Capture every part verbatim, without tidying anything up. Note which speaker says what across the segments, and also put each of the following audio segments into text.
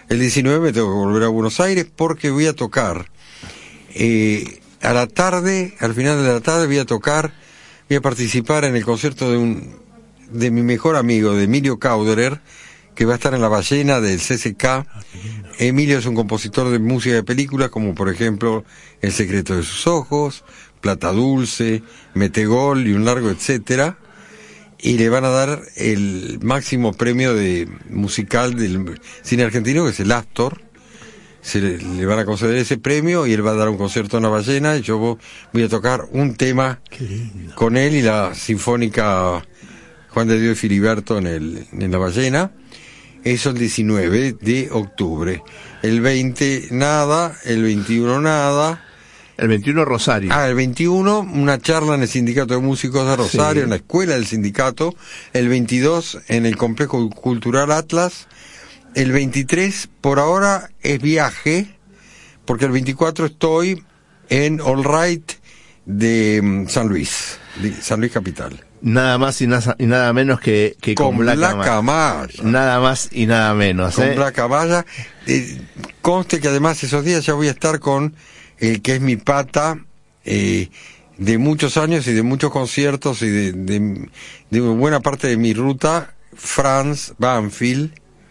Speaker 1: El diecinueve me tengo que volver a Buenos Aires porque voy a tocar eh, a la tarde, al final de la tarde voy a tocar, voy a participar en el concierto de un de mi mejor amigo, de Emilio Kauderer, que va a estar en La Ballena del C C K. Emilio es un compositor de música de películas, como por ejemplo El secreto de sus ojos, Plata Dulce, Metegol y un largo etcétera. Y le van a dar el máximo premio de musical del cine argentino, que es el Astor. Se le, le van a conceder ese premio y él va a dar un concierto en La Ballena y yo voy a tocar un tema con él y la Sinfónica Juan de Dios y Filiberto en, el, en La Ballena. Eso el diecinueve de octubre. El veinte nada, el veintiuno nada.
Speaker 2: El veintiuno Rosario.
Speaker 1: Ah, el veintiuno una charla en el Sindicato de Músicos de Rosario, sí, en la escuela del sindicato. El veintidós en el Complejo Cultural Atlas. El veintitrés por ahora es viaje, porque el veinticuatro estoy en All Right de San Luis, de San Luis Capital.
Speaker 2: Nada más y nada, y nada menos que, que
Speaker 1: con, con Black, Black Amaya.
Speaker 2: Nada más y nada menos.
Speaker 1: Con
Speaker 2: ¿eh?
Speaker 1: Black Amaya. Eh, conste que además esos días ya voy a estar con el que es mi pata eh, de muchos años y de muchos conciertos y de, de, de buena parte de mi ruta, Franz Banfield,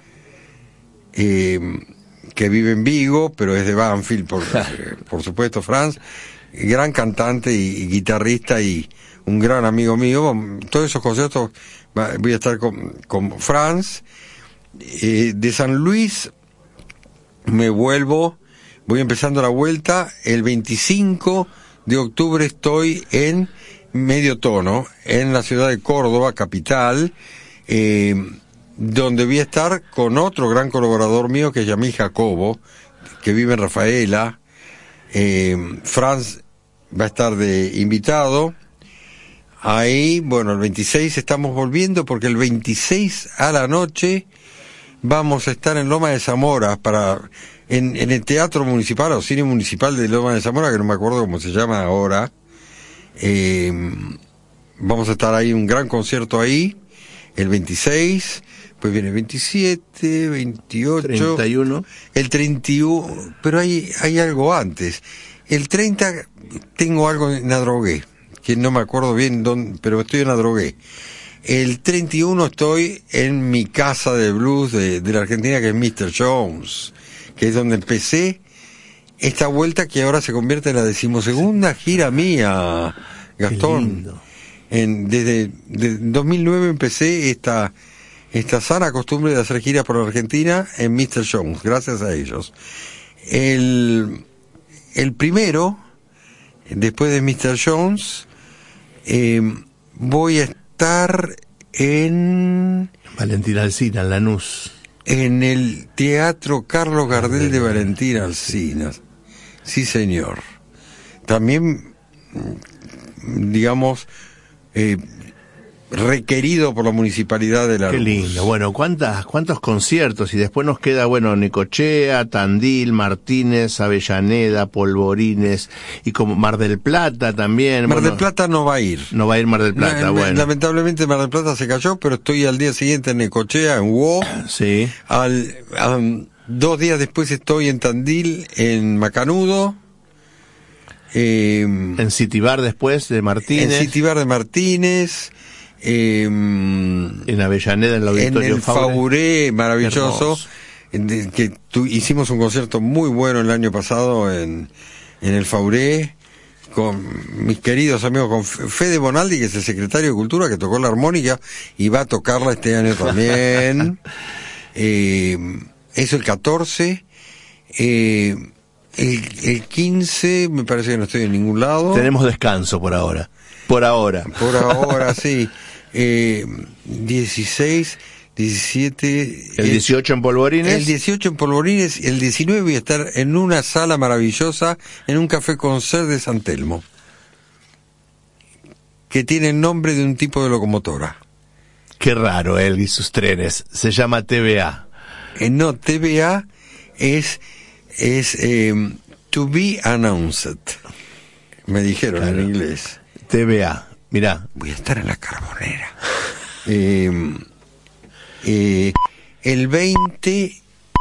Speaker 1: eh, que vive en Vigo, pero es de Banfield, por, por supuesto, Franz, gran cantante y, y guitarrista y un gran amigo mío. Todos esos conciertos voy a estar con, con Franz. Eh, de San Luis me vuelvo, voy empezando la vuelta, el veinticinco de octubre estoy en Medio Tono, en la ciudad de Córdoba, capital, eh, donde voy a estar con otro gran colaborador mío que es Yamil Jacobo, que vive en Rafaela. eh, Franz va a estar de invitado. Ahí, bueno, el veintiséis estamos volviendo porque el veintiséis a la noche vamos a estar en Loma de Zamora para en, en el Teatro Municipal o Cine Municipal de Loma de Zamora, que no me acuerdo cómo se llama ahora. Eh, vamos a estar ahí, un gran concierto ahí, el veintiséis, pues viene el veintisiete, veintiocho,
Speaker 2: treinta y uno.
Speaker 1: El treinta y uno, pero hay, hay algo antes. El treinta tengo algo en Adrogué, que no me acuerdo bien dónde, pero estoy en Adrogué. El treinta y uno estoy en mi casa de blues de, de la Argentina, que es mister Jones, que es donde empecé esta vuelta que ahora se convierte en la decimosegunda gira mía, Gastón. En, desde, desde dos mil nueve empecé esta, esta sana costumbre de hacer giras por la Argentina en mister Jones, gracias a ellos. El, el primero, después de mister Jones, eh, voy a estar en
Speaker 2: Valentina Alsina, en Lanús,
Speaker 1: en el Teatro Carlos Gardel de Valentina Alsina. Sí, señor. También, digamos, eh, requerido por la Municipalidad de La
Speaker 2: Qué lindo. Bueno, ¿cuántas, cuántos conciertos? Y después nos queda, bueno, Necochea, Tandil, Martínez, Avellaneda, Polvorines, y como Mar del Plata también.
Speaker 1: Mar
Speaker 2: bueno,
Speaker 1: del Plata no va a ir.
Speaker 2: No va a ir Mar del Plata,
Speaker 1: no,
Speaker 2: bueno.
Speaker 1: Lamentablemente Mar del Plata se cayó, pero estoy al día siguiente en Necochea, en Huo.
Speaker 2: Sí.
Speaker 1: Al, um, dos días después estoy en Tandil, en Macanudo. Eh,
Speaker 2: en City Bar después de Martínez.
Speaker 1: En City Bar de Martínez. Eh,
Speaker 2: en Avellaneda, en el Auditorio
Speaker 1: en el Fauré, Fauré maravilloso, en, que tu, hicimos un concierto muy bueno el año pasado en, en el Fauré, con mis queridos amigos, con Fede Bonaldi, que es el secretario de Cultura, que tocó la armónica y va a tocarla este año también. eh, eso el catorce. Eh, el, el quince me parece que no estoy en ningún lado.
Speaker 2: Tenemos descanso por ahora. Por ahora.
Speaker 1: Por ahora, sí. Eh, dieciséis, diecisiete...
Speaker 2: El dieciocho en Polvorines.
Speaker 1: El dieciocho en Polvorines. El diecinueve voy a estar en una sala maravillosa, en un café concert de San Telmo, que tiene el nombre de un tipo de locomotora.
Speaker 2: Qué raro, él y sus trenes. Se llama T V A.
Speaker 1: Eh, no, T V A es... es eh, To Be Announced. Me dijeron, claro, en inglés.
Speaker 2: T V A, mirá.
Speaker 1: Voy a estar en la Carbonera. eh, eh, el veinte